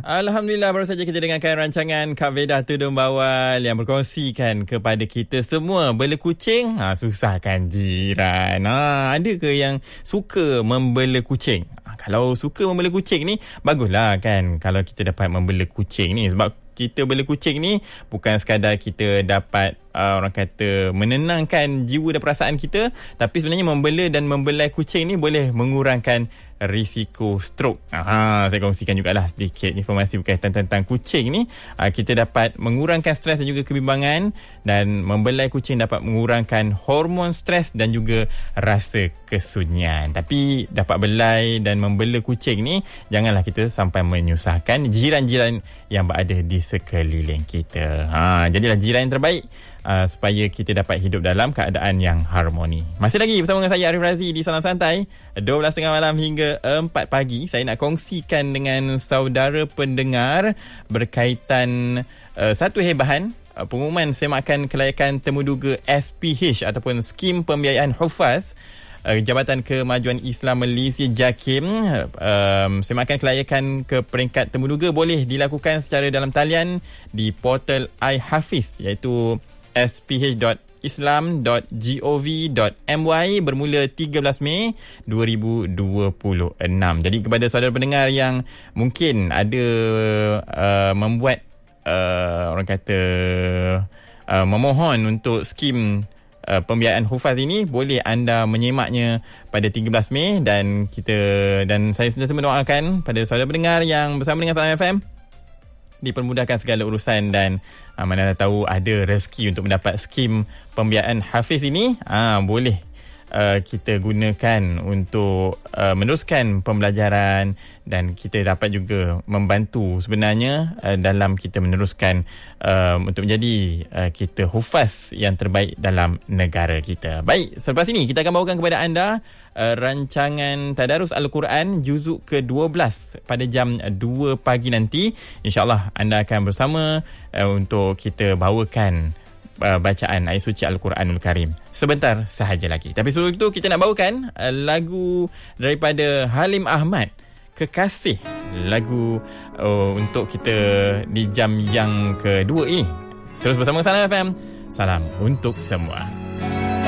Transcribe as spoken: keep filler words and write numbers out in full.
Alhamdulillah, baru saja kita dengarkan rancangan Kak Vedah Tudung Bawal yang berkongsikan kepada kita semua, bela kucing ha, susahkan jiran. Ha, ada ke yang suka membela kucing? Ha, kalau suka membela kucing ni, baguslah kan kalau kita dapat membela kucing ni. Sebab kita bela kucing ni bukan sekadar kita dapat uh, orang kata menenangkan jiwa dan perasaan kita, tapi sebenarnya membela dan membelai kucing ni boleh mengurangkan risiko stroke. Aha, saya kongsikan jugalah sedikit informasi berkaitan tentang kucing ni. Uh, kita dapat mengurangkan stres dan juga kebimbangan, dan membelai kucing dapat mengurangkan hormon stres dan juga rasa kesunyian. Tapi dapat belai dan membela kucing ni, janganlah kita sampai menyusahkan jiran-jiran yang berada di sekeliling kita. Ha, jadilah jiran yang terbaik uh, supaya kita dapat hidup dalam keadaan yang harmoni. Masih lagi bersama dengan saya Arif Razi di Salam Santai, dua belas tiga puluh malam hingga empat pagi. Saya nak kongsikan dengan saudara pendengar berkaitan uh, satu hebahan uh, pengumuman semakan kelayakan temuduga S P H ataupun Skim Pembiayaan Hufaz. Uh, Jabatan Kemajuan Islam Malaysia JAKIM, um, semakan kelayakan ke peringkat temuduga boleh dilakukan secara dalam talian di portal iHafiz, iaitu s p h dot islam dot gov dot my bermula tiga belas Mei dua ribu dua puluh enam. Jadi kepada saudara pendengar yang mungkin ada uh, membuat uh, orang kata uh, memohon untuk skim Uh, pembiayaan Hufaz ini, boleh anda menyemaknya pada tiga belas Mei, dan kita dan saya sentiasa mendoakan pada saudara pendengar yang bersama dengan Salam F M dipermudahkan segala urusan, dan uh, mana tahu ada rezeki untuk mendapat skim pembiayaan Hafiz ini, uh, boleh uh, kita gunakan untuk uh, meneruskan pembelajaran, dan kita dapat juga membantu sebenarnya uh, dalam kita meneruskan uh, untuk menjadi uh, kita hufaz yang terbaik dalam negara kita. Baik, selepas ini kita akan bawakan kepada anda uh, rancangan Tadarus Al-Quran juzuk ke dua belas pada jam dua pagi nanti. InsyaAllah anda akan bersama uh, untuk kita bawakan uh, bacaan ayat suci Al-Quranul Karim sebentar sahaja lagi. Tapi sebelum itu kita nak bawakan uh, lagu daripada Halim Ahmad, Kekasih, lagu uh, untuk kita di jam yang kedua ini. Terus bersama Salam F M. Salam untuk semua.